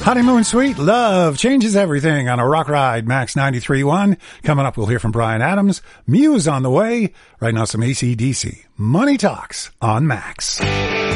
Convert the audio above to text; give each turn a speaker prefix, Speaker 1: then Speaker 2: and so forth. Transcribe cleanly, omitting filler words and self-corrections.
Speaker 1: Honeymoon Suite, Love Changes Everything on a Rock Ride, Max 93.1. Coming up, we'll hear from Bryan Adams. Muse on the way. Right now, some AC/DC. Money Talks on Max.